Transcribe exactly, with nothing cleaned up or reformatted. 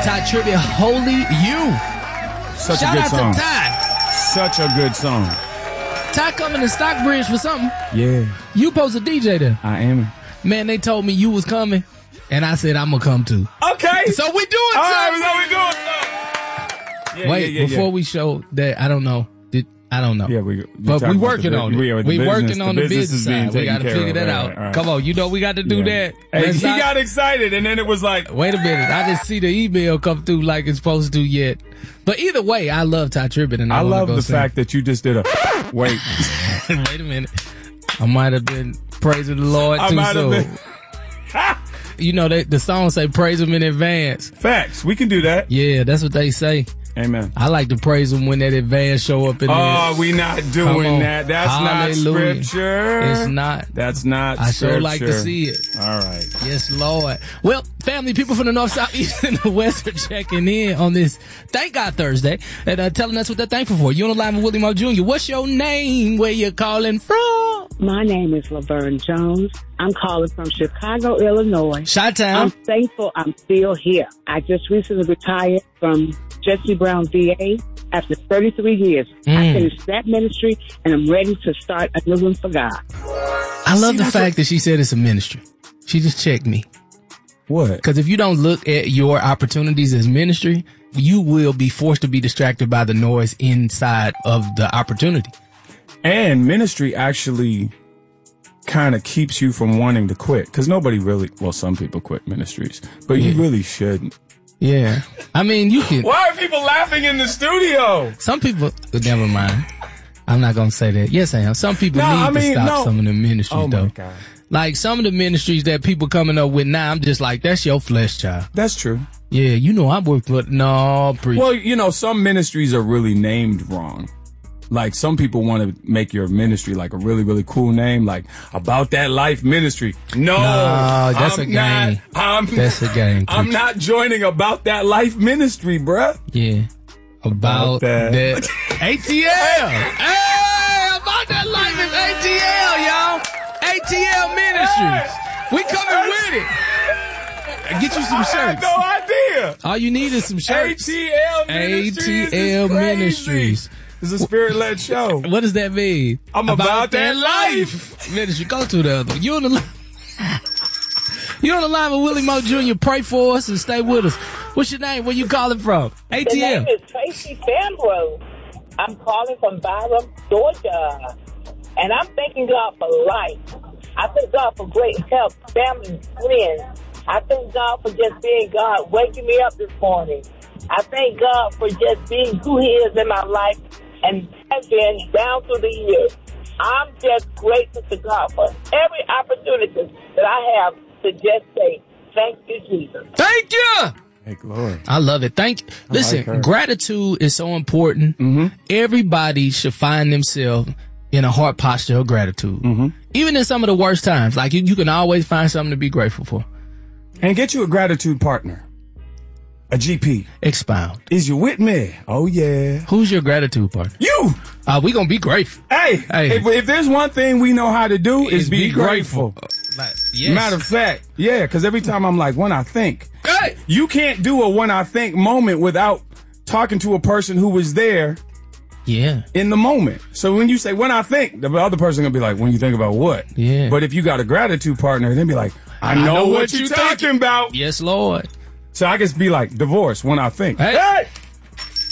Ty Tribbett, Holy You. Such Shout a good out song. to Ty. Such a good song. Ty coming to Stockbridge for something. Yeah. You supposed to D J there. I am. Man, they told me you was coming, and I said I'm gonna come too. Okay. So we doing All right, something. so we doing something. Yeah, Wait, yeah, yeah, before yeah. we show that, I don't know. Did, I don't know. Yeah, we. But we working on it. We, We, business, working on the business, is being side. We got to taken figure care that of. out. Right, right, right. Come on, you know we got to do Yeah. that. Hey, Let's he not- got excited, and then it was like, Wait a minute, I didn't see the email come through like it's supposed to yet. But either way, I love Ty Tribbett, and I, I wanna love go the sing. fact that you just did a wait. Wait a minute, I might have been praising the Lord I too might have soon. been. You know, they, the song say praise him in advance. Facts. We can do that. Yeah, that's what they say. Amen. I like to praise him when that advance show up in there. Oh, we not Come doing on. that. That's Hallelujah. not scripture. It's not. That's not I scripture. sure like to see it. All right. Yes, Lord. Well, family, people from the north, south, east, and the west are checking in on this Thank God Thursday and uh, telling us what they're thankful for. You on the line with Willie Moe Junior What's your name? Where you calling from? My name is Laverne Jones. I'm calling from Chicago, Illinois. Chi-Town. I'm thankful I'm still here. I just recently retired from Jesse Brown V A after thirty-three years. Mm. I finished that ministry, and I'm ready to start a new one for God. I love See, the that's fact that she said it's a ministry. She just checked me. What? Because if you don't look at your opportunities as ministry, you will be forced to be distracted by the noise inside of the opportunity. And ministry actually kind of keeps you from wanting to quit. Because nobody really, well, some people quit ministries, but you Yeah. really shouldn't. Yeah. I mean, you can. Why are people laughing in the studio? Some people, never mind. I'm not going to say that. Yes, I am. Some people No, need I mean, to stop no. some of the ministries, Oh, my though. God. Like some of the ministries that people coming up with now, I'm just like, that's your flesh, child. That's true. Yeah, you know I work with, no, preach. Well, you know, some ministries are really named wrong. Like some people want to make your ministry like a really, really cool name, like About That Life Ministry. No, No, that's I'm a game. Not, I'm, That's a game, I'm preacher. not joining About That Life Ministry, bruh. Yeah. About, About that. that. A T L. Hey, About That Life is A T L, y'all. A T L Ministries. We coming with it. Get you some I had shirts. no idea. All you need is some shirts. A T L Ministries. A T L is crazy. Ministries. It's a spirit-led show. What does that mean? I'm about that life. Ministry. Go to the other one. You on the line. You on the line with Willie Moe Junior Pray for us and stay with us. What's your name? Where you calling from? A The T L. name is Tracy Sambro. I'm calling from Byram, Georgia. And I'm thanking God for life. I thank God for great health, family, friends. I thank God for just being God, waking me up this morning. I thank God for just being who He is in my life and has been down through the years. I'm just grateful to God for every opportunity that I have to just say, thank you, Jesus. Thank you. Thank Lord. I love it. Thank. Listen, her. gratitude is so important. Mm-hmm. Everybody should find themselves in a heart posture of gratitude. Mm-hmm. Even in some of the worst times. Like you, you can always find something to be grateful for. And get you a gratitude partner. A G P. Expound. Is you with me? Oh, yeah. Who's your gratitude partner? You! Uh, we gonna be grateful. Hey, Hey. If, if there's one thing we know how to do is Is be, be grateful. grateful. Like, yes. Matter of fact, yeah, because every time I'm like, when I think, Hey. you can't do a when I think moment without talking to a person who was there Yeah. in the moment. So when you say when I think, the other person gonna be like, when you think about what? Yeah. But if you got a gratitude partner, then be like, I know, know what, what you're you talking about. Yes, Lord. So I just be like, divorce when I think. Hey.